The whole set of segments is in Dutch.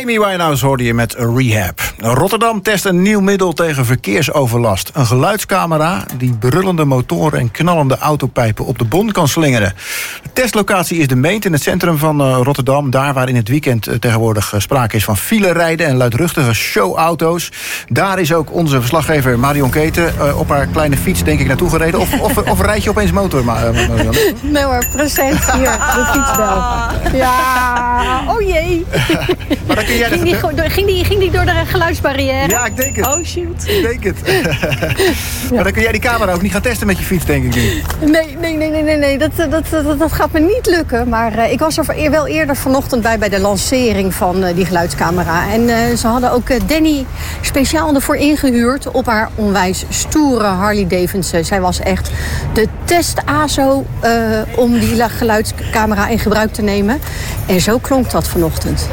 Amy Winehouse hoorde je met Rehab. Rotterdam test een nieuw middel tegen verkeersoverlast. Een geluidscamera die brullende motoren en knallende autopijpen op de bon kan slingeren. De testlocatie is de Meent in het centrum van Rotterdam. Daar waar in het weekend tegenwoordig sprake is van filerijden en luidruchtige showauto's. Daar is ook onze verslaggever Marion Keten op haar kleine fiets denk ik naartoe gereden. Of rijd je opeens motor, Marion? Nee hoor, precies hier, de fietsbel. Ja, oh jee. Maar dan kun jij ging die door de geluidsbarrière? Ja, ik denk het. Oh shoot. Ik denk het. Maar dan kun jij die camera ook niet gaan testen met je fiets, denk ik nu. Nee. Dat gaat me niet lukken. Maar ik was er wel eerder vanochtend bij de lancering van die geluidscamera. En ze hadden ook Danny speciaal ervoor ingehuurd op haar onwijs stoere Harley Davidson. Zij was echt de test-ASO om die geluidscamera in gebruik te nemen. En zo klonk dat vanochtend.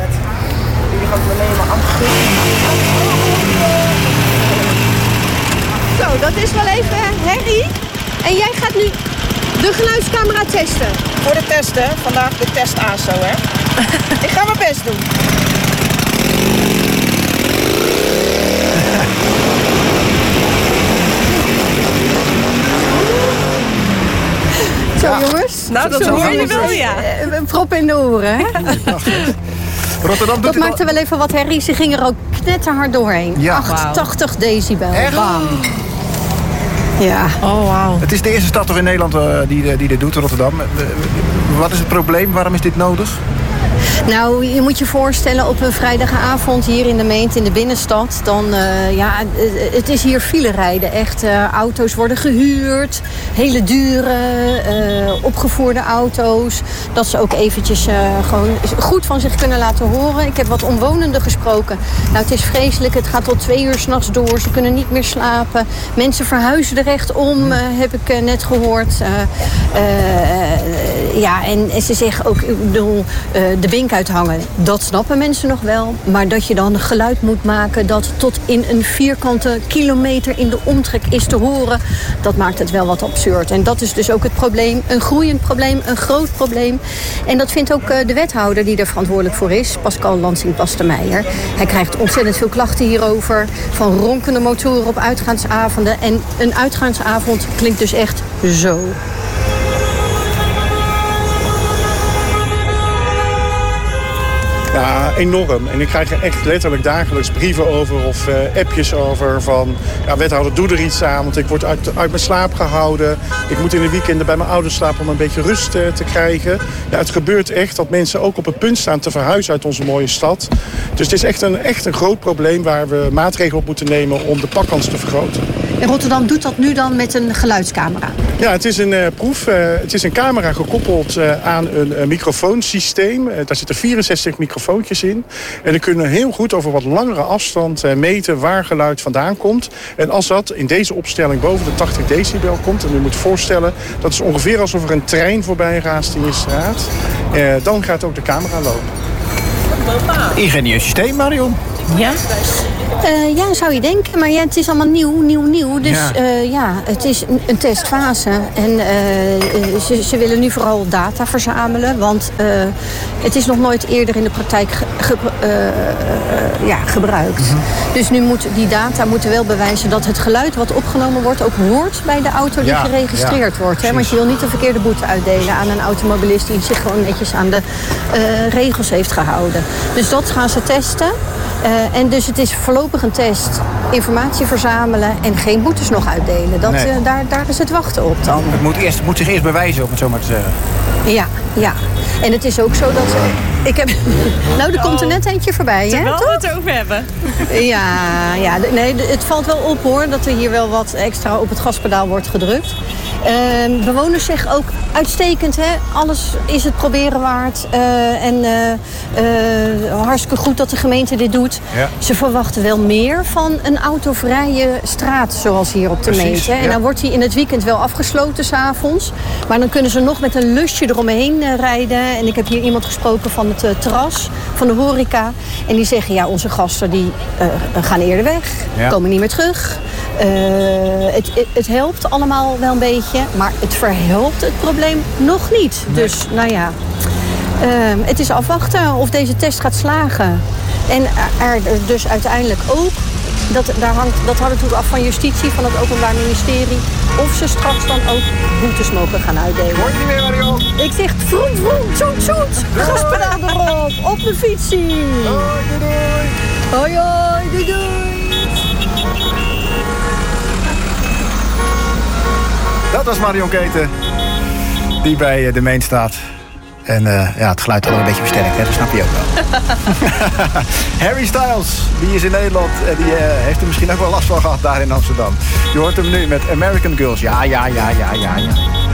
Zo, dat is wel even herrie. En jij gaat nu de geluidscamera testen. Voor de test, hè? Vandaag de test ASO, hè? Ik ga mijn best doen. Zo, jongens. Nou, dat hoor je wel, ja. Prop in de oren, hè? Rotterdam doet dat maakte wel even wat herrie. Ze ging er ook knetterhard doorheen. Ja. 88 decibel. Echt? Bam. Ja. Oh, wauw. Het is de eerste stad toch in Nederland die dit doet, Rotterdam. Wat is het probleem? Waarom is dit nodig? Nou, je moet je voorstellen op een vrijdagavond hier in de Meent in de binnenstad. Dan, het is hier filerijden. Echt, auto's worden gehuurd. Hele dure, opgevoerde auto's. Dat ze ook eventjes gewoon goed van zich kunnen laten horen. Ik heb wat omwonenden gesproken. Nou, het is vreselijk. Het gaat tot 2 uur 's nachts door. Ze kunnen niet meer slapen. Mensen verhuizen er echt om, heb ik net gehoord. En ze zeggen ook, ik bedoel, de bink uithangen, dat snappen mensen nog wel. Maar dat je dan geluid moet maken dat tot in een vierkante kilometer in de omtrek is te horen, dat maakt het wel wat absurd. En dat is dus ook het probleem, een groeiend probleem, een groot probleem. En dat vindt ook de wethouder die er verantwoordelijk voor is, Pascal Lansing-Pastemeijer. Hij krijgt ontzettend veel klachten hierover, van ronkende motoren op uitgaansavonden. En een uitgaansavond klinkt dus echt zo. Ja, enorm. En ik krijg er echt letterlijk dagelijks brieven over of appjes over van, ja, wethouder, doe er iets aan, want ik word uit mijn slaap gehouden. Ik moet in de weekenden bij mijn ouders slapen om een beetje rust te krijgen. Ja, het gebeurt echt dat mensen ook op het punt staan te verhuizen uit onze mooie stad. Dus het is echt een groot probleem waar we maatregelen op moeten nemen om de pakkans te vergroten. En Rotterdam doet dat nu dan met een geluidscamera? Ja, het is een proef. Het is een camera gekoppeld aan een microfoonsysteem. Daar zitten 64 microfoontjes in. En dan kunnen we heel goed over wat langere afstand meten waar geluid vandaan komt. En als dat in deze opstelling boven de 80 decibel komt, en u moet voorstellen, dat is ongeveer alsof er een trein voorbij raast in je straat. Dan gaat ook de camera lopen. Ingenieus systeem, Marion. Ja? Ja, zou je denken. Maar ja, het is allemaal nieuw. Dus het is een testfase. En ze willen nu vooral data verzamelen. Want het is nog nooit eerder in de praktijk gebruikt. Mm-hmm. Dus nu die data moeten wel bewijzen dat het geluid wat opgenomen wordt ook hoort bij de auto die geregistreerd wordt. Hè? Want je wil niet een verkeerde boete uitdelen aan een automobilist die zich gewoon netjes aan de regels heeft gehouden. Dus dat gaan ze testen. En dus het is voorlopig een test, informatie verzamelen en geen boetes nog uitdelen. Daar is het wachten op dan. Het moet zich eerst bewijzen, om het zo maar te zeggen. Ja. En het is ook zo dat... er komt er net eentje voorbij, hè? Terwijl we het over hebben. Het valt wel op, hoor, dat er hier wel wat extra op het gaspedaal wordt gedrukt. Bewoners zeggen ook uitstekend, hè? Alles is het proberen waard. Hartstikke goed dat de gemeente dit doet. Ja. Ze verwachten wel meer van een autovrije straat zoals hier op de Meent. En dan wordt die in het weekend wel afgesloten 's avonds. Maar dan kunnen ze nog met een lusje eromheen rijden. En ik heb hier iemand gesproken van het terras, van de horeca. En die zeggen, ja, onze gasten die gaan eerder weg. Komen niet meer terug. Het helpt allemaal wel een beetje. Maar het verhelpt het probleem nog niet. Nee. Dus, het is afwachten of deze test gaat slagen. En er dus uiteindelijk ook, dat hangt natuurlijk af van justitie, van het Openbaar Ministerie, of ze straks dan ook boetes mogen gaan uitdelen. Hoor je niet meer, Marion? Ik zeg vroom, vroom, zoet, zoet. Gaspedaal erop, op mijn fietsie. Hoi, doei, doei. Hoi, hoi, doei, doei. Dat was Marion Keten, die bij de Main staat. En het geluid al een beetje versterkt, hè? Dat snap je ook wel. Harry Styles, die is in Nederland en die heeft er misschien ook wel last van gehad daar in Amsterdam. Je hoort hem nu met American Girls. Ja.